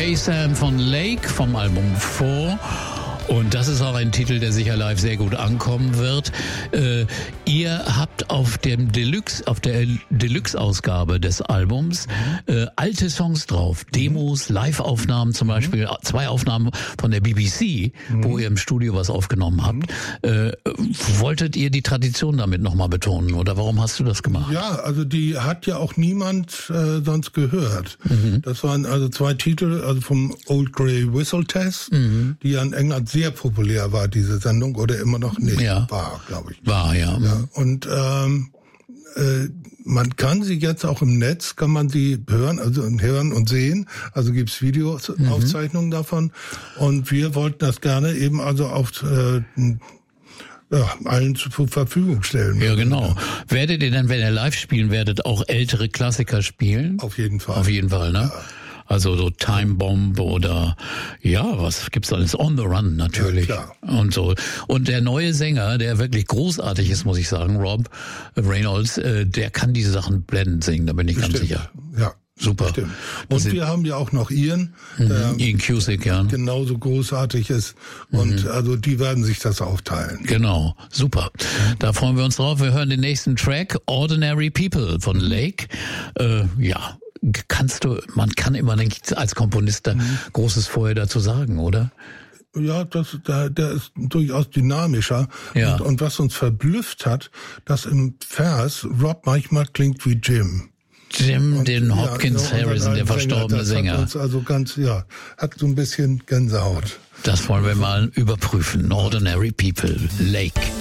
Hey Sam von Lake vom Album 4. Und das ist auch ein Titel, der sicher live sehr gut ankommen wird. Ihr habt auf der Deluxe-Ausgabe des Albums alte Songs drauf, Demos, Live-Aufnahmen zum Beispiel, 2 Aufnahmen von der BBC, wo ihr im Studio was aufgenommen habt. Wolltet ihr die Tradition damit nochmal betonen oder warum hast du das gemacht? Ja, also die hat ja auch niemand sonst gehört. Das waren also 2 Titel, also vom Old Grey Whistle Test, die ja in England sehr populär war, diese Sendung, oder immer noch nicht. Ja. War, glaube ich. War, ja. Und man kann sie jetzt auch im Netz, kann man sie hören, also hören und sehen. Also gibt's Videoaufzeichnungen davon. Und wir wollten das gerne eben also auf allen zur Verfügung stellen. Ja, genau. Werdet ihr dann, wenn ihr live spielen werdet, auch ältere Klassiker spielen? Auf jeden Fall. Auf jeden Fall, ne? Ja. Also so Time Bomb oder was gibt's alles? On the Run natürlich. Ja, klar. Und so. Und der neue Sänger, der wirklich großartig ist, muss ich sagen, Rob Reynolds, der kann diese Sachen blendend singen, da bin ich ganz sicher. Ja. Super. Stimmt. Und wir haben ja auch noch Ian, der Ian Cusick, ja. genauso großartig ist. Und also die werden sich das aufteilen. Genau, super. Da freuen wir uns drauf. Wir hören den nächsten Track, Ordinary People von Lake. Man kann immer nicht als Komponist da Großes vorher dazu sagen, oder? Ja, der ist durchaus dynamischer. Ja. Und was uns verblüfft hat, dass im Vers Rob manchmal klingt wie Jim. Den Hopkins Harrison, der verstorbene Sänger. Hat uns also hat so ein bisschen Gänsehaut. Das wollen wir mal überprüfen. Ordinary People, Lake.